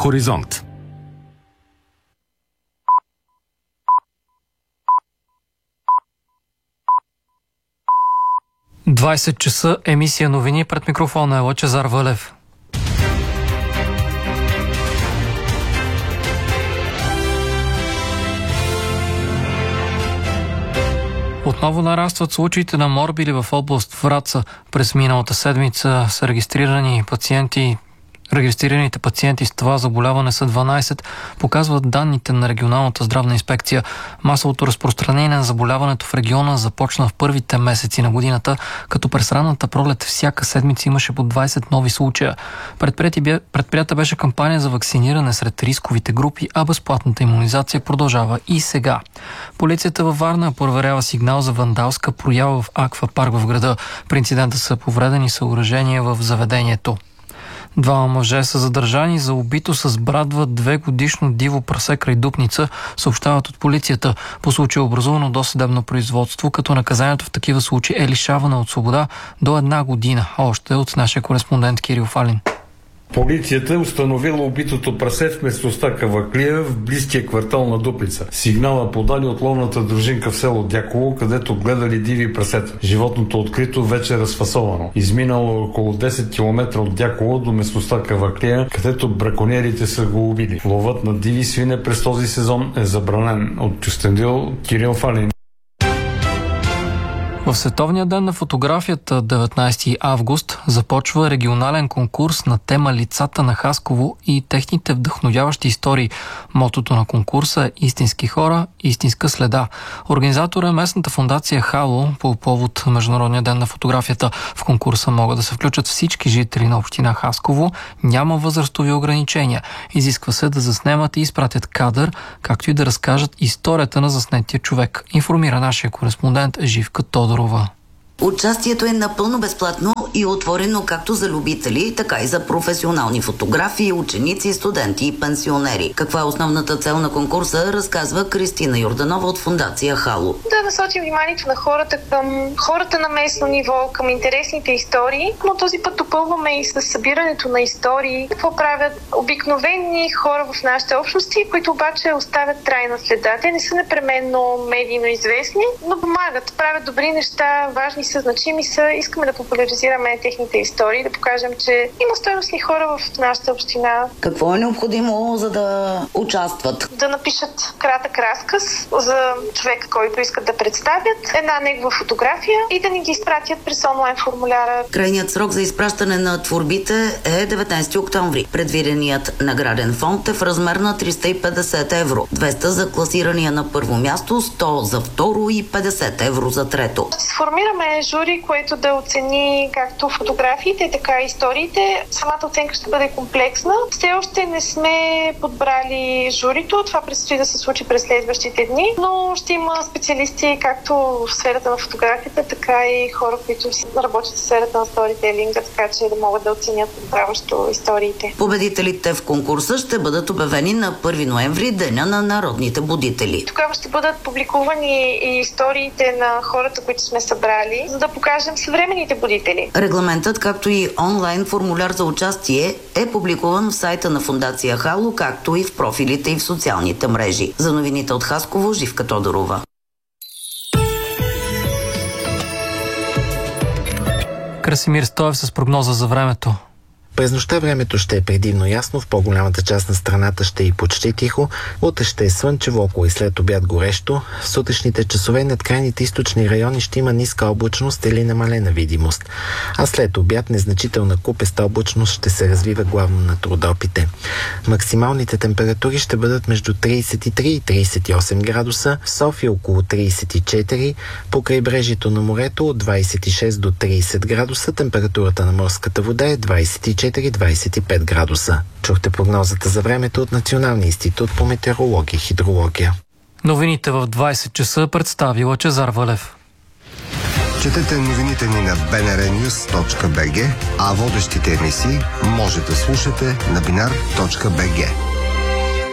Хоризонт. Двайсет часа, емисия новини, пред микрофона е Лъчезар Вълев. Отново нарастват случаите на морбили в област Враца. През миналата седмица са Регистрираните пациенти с това заболяване са 12, показват данните на регионалната здравна инспекция. Масовото разпространение на заболяването в региона започна в първите месеци на годината, като през ранната пролет всяка седмица имаше по 20 нови случая. Предприята беше кампания за вакциниране сред рисковите групи, а безплатната имунизация продължава и сега. Полицията във Варна проверява сигнал за вандалска проява в аквапарк в града. При инцидента са повредени съоръжения в заведението. Двама мъже са задържани за убито с брадва 2-годишно диво прасе край Дупница, съобщават от полицията. По случай образувано досъдебно производство, като наказанието в такива случаи е лишаване от свобода до 1 година. Още от нашия кореспондент Кирил Фалин. Полицията е установила убитото прасе в местността Каваклия в близкия квартал на Дупница. Сигнала подали от ловната дружинка в село Дяково, където гледали диви прасета. Животното открито вече разфасовано. Изминало около 10 км от Дяково до местността Каваклия, където браконьерите са го убили. Ловът на диви свине през този сезон е забранен. От Кюстендил, Кирил Фалин. В Световния ден на фотографията 19 август започва регионален конкурс на тема лицата на Хасково и техните вдъхновяващи истории. Мотото на конкурса е истински хора, истинска следа. Организатора е местната фондация Хало по повод Международния ден на фотографията. В конкурса могат да се включат всички жители на община Хасково. Няма възрастови ограничения. Изисква се да заснемат и изпратят кадър, както и да разкажат историята на заснетия човек. Информира нашия кореспондент Живка Тодорова. Участието е напълно безплатно и отворено както за любители, така и за професионални фотографи, ученици, студенти и пенсионери. Каква е основната цел на конкурса, разказва Кристина Йорданова от фондация Хало. Да насочим вниманието на хората към хората на местно ниво, към интересните истории, но този път допълваме и с събирането на истории, какво правят обикновени хора в нашите общности, които обаче оставят трайна следа. Те не са непременно медийно известни, но помагат, правят добри неща, важни са, значими са. Искаме да популяризираме техните истории, да покажем, че има стойностни хора в нашата община. Какво е необходимо, за да участват? Да напишат кратък разказ за човека, който искат да представят, една негова фотография и да ни ги изпратят през онлайн формуляра. Крайният срок за изпращане на творбите е 19 октомври. Предвиденият награден фонд е в размер на 350 евро. 200 за класирания на първо място, 100 за второ и 50 евро за трето. Сформираме жури, което да оцени както фотографиите, така и историите. Самата оценка ще бъде комплексна. Все още не сме подбрали журито. Това предстои да се случи през следващите дни, но ще има специалисти както в сферата на фотографията, така и хора, които работят в сферата на сторителинга, така че да могат да оценят подправящо историите. Победителите в конкурса ще бъдат обявени на 1 ноември, деня на народните будители. Тогава ще бъдат публикувани и историите на хората, които сме събрали, за да покажем съвременните будители. Регламентът, както и онлайн формуляр за участие, е публикуван в сайта на фондация Хало, както и в профилите и в социалните мрежи. За новините от Хасково, Живка Тодорова. Красимир Стоев с прогноза за времето. През нощта времето ще е предимно ясно, в по-голямата част на страната ще е и почти тихо, утре ще е слънчево, около и след обяд горещо. В сутрешните часове над крайните източни райони ще има ниска облачност или намалена видимост, а след обяд незначителна купеста облачност ще се развива главно над Родопите. Максималните температури ще бъдат между 33 и 38 градуса, в София около 34, по крайбрежието на морето от 26 до 30 градуса, температурата на морската вода е 24-25 градуса. Чухте прогнозата за времето от Националния институт по метеорология и хидрология. Новините в 20 часа представи Лъчезар Вълев. Четете новините ни на bnrnews.bg, а водещите емисии може да слушате на binar.bg.